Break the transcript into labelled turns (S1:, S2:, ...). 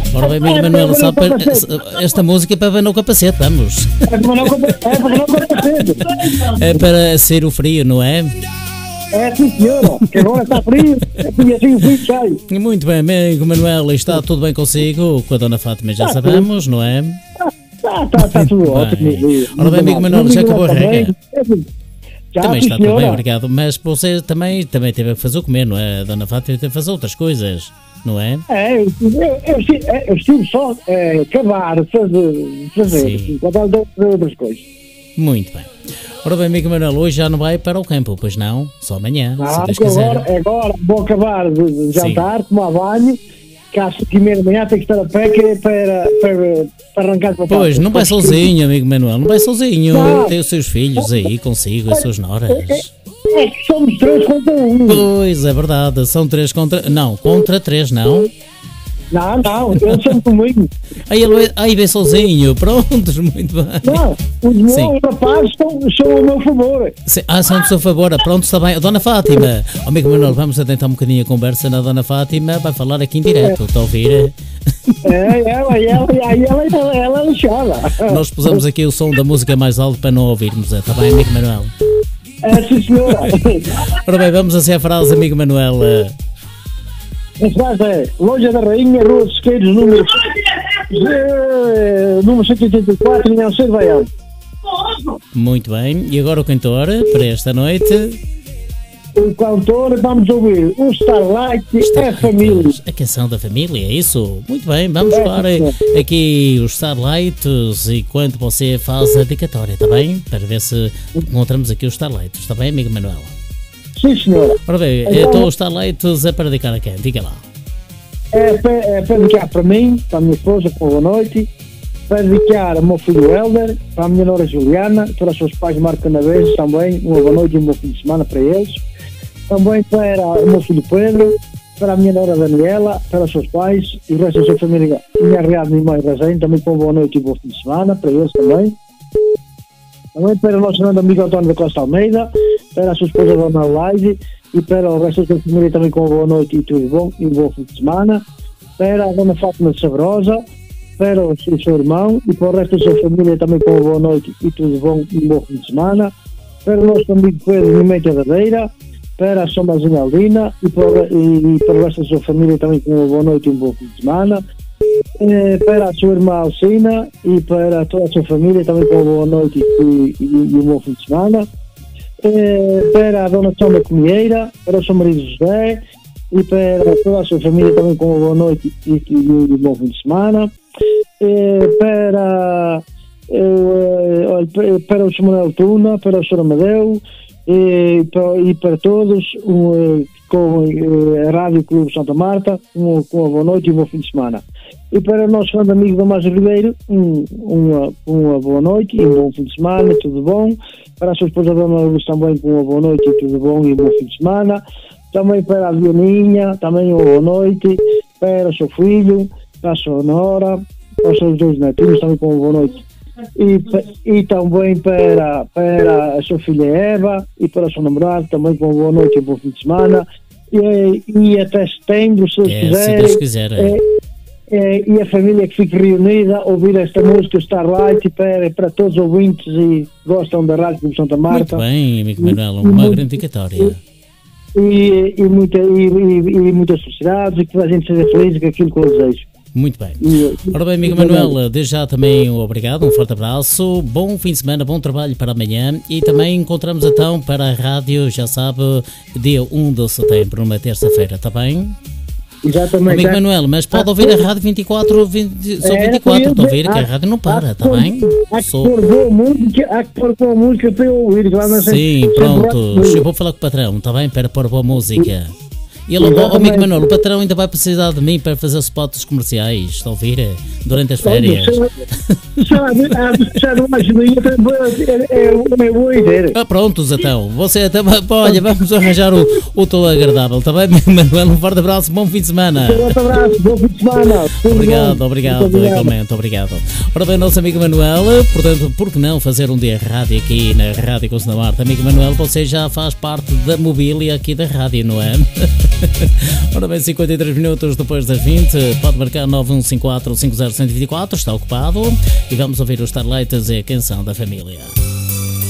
S1: Ora bem, amigo Manuel, sabe, esta música é para ver no capacete, vamos.
S2: É para não capacete.
S1: É para ser o frio, não é?
S2: É sim, senhora, que agora está frio, e assim o frio sai.
S1: Muito bem, amigo Manuel, está tudo bem consigo? Com a Dona Fátima já sabemos, não é?
S2: Está tudo ótimo.
S1: Ora bem, amigo Manuel, já acabou a rega?
S2: Já,
S1: Também está
S2: sim,
S1: tudo bem,
S2: senhora.
S1: obrigado. Mas você também teve que fazer o comer, não é? A Dona Fátima teve que fazer outras coisas, não é?
S2: Eu estive só cavar, fazer,
S1: Sim.
S2: trabalho de outras coisas.
S1: Muito bem. Ora bem, amigo Manuel, hoje já não vai para o campo, pois não? Só amanhã, se Deus quiser.
S2: Agora vou acabar de jantar, tomar banho, que às 5h30 da manhã tenho que estar a pé que é para arrancar para o
S1: Pois,
S2: parque.
S1: não vai sozinho, amigo Manuel, não vai sozinho.
S2: Não.
S1: Tem os seus filhos aí consigo, as suas noras.
S2: É que somos 3 contra 1.
S1: Pois, é verdade, são 3 contra... Não, contra 3, não.
S2: Não, eu sou comigo.
S1: Aí vem sozinho, prontos, muito bem.
S2: Não, os
S1: Sim.
S2: meus rapazes são ao meu favor.
S1: São do seu favor, pronto, está bem. Dona Fátima, amigo Manuel, vamos atentar um bocadinho a conversa na Dona Fátima, vai falar aqui em direto, está a ouvir?
S2: Ela lixava.
S1: Nós pusemos aqui o som da música mais alto para não ouvirmos, está bem, amigo Manuel?
S2: É, sim, senhora.
S1: Ora bem, vamos assim à frase, amigo Manuel.
S2: A frase é: Loja da Rainha, Rua dos Sequeiros, número 184, em Alcedo Baião.
S1: Muito bem, e agora o cantor para esta noite?
S2: O cantor, vamos ouvir o Starlight, é família.
S1: A canção da família, é isso? Muito bem, vamos falar aqui os Starlights e quando você faz a dedicatória, está bem? Para ver se encontramos aqui os Starlights, está bem, amigo Manuel?
S2: Sim, senhora.
S1: Ora bem, então os Starlights é para dedicar a quem? Diga lá.
S2: É para dedicar para mim, para a minha esposa, com boa noite. Para dedicar ao meu filho Helder, para a minha nora Juliana, para os seus pais Marco Canaveses também, uma boa noite e um bom fim de semana para eles. Também para o meu filho Pedro, para a minha nora Daniela, para os seus pais e o resto da sua família, minha real, minha mãe Razém, também para uma boa noite e um bom fim de semana para eles também. Também para o nosso grande amigo António da Costa Almeida, para a sua esposa Dona Laide e para o resto da sua família também com uma boa noite e tudo bom e um bom fim de semana. Para a Dona Fátima de Sabrosa, para o seu irmão e para o resto da sua família também com uma boa noite e tudo bom e um bom fim de semana. Para o nosso amigo Pedro Mimenta da Beira, para a sua mãezinha Aldina e para o resto da sua família também com uma boa noite e um bom fim de semana. Para a sua irmã Alcina e para toda a sua família também com uma boa noite e um bom fim de semana. Para a Dona Sônia Comieira, para o seu marido José e para toda a sua família também com uma boa noite e um bom fim de semana. Para o Sr. Manuel Tuna, para o Sr. Amadeu e para todos com a Rádio Clube Santa Marta, com uma boa noite e um bom fim de semana. E para o nosso grande amigo Damásio Ribeiro, uma boa noite e um bom fim de semana, tudo bom. Para a sua esposa Dona Luz também com uma boa noite e tudo bom e um bom fim de semana. Também para a Dianinha, também uma boa noite. Para o seu filho, para a sua nora, para os seus 2 netinhos também com uma boa noite. E também para a sua filha Eva e para o seu namorado também com uma boa noite e um bom fim de semana. E até setembro, se Deus quiser. E a família que fique reunida a ouvir esta música Starlight para todos os ouvintes e gostam da Rádio Clube Santa Marta.
S1: Muito bem, amigo Manuel, uma grande dedicatória.
S2: E muitas felicidades e que a gente seja feliz com aquilo que eu desejo.
S1: Muito bem. Ora bem, amigo Manuel, desde já também obrigado, um forte abraço, bom fim de semana, bom trabalho para amanhã e também encontramos então para a rádio, já sabe, dia 1 de setembro, numa terça-feira, está bem?
S2: Exatamente.
S1: Amigo Manuel, mas pode ouvir a rádio 24, só 24, está a ouvir que a rádio não para, está bem?
S2: Há que pôr boa música para eu ouvir.
S1: Sim, pronto, eu vou falar com o patrão, está bem? Para pôr boa música. E ele, amigo Manuel, o patrão ainda vai precisar de mim para fazer spots comerciais, está a ouvir? Durante as férias. Pronto, então. Você até. Olha, vamos arranjar o teu agradável, está bem, amigo Manuel? Um forte abraço, bom fim de semana.
S2: Um forte abraço, bom fim de semana.
S1: Obrigado, igualmente, obrigado. Ora bem, nosso amigo Manuel, portanto, por que não fazer um dia rádio aqui na Rádio Clube Santa Marta? Amigo Manuel, você já faz parte da mobília aqui da rádio, não é? Ora bem, 53 minutos depois das 20, pode marcar 9154-50124, está ocupado, e vamos ouvir os Starlighters e a canção da família.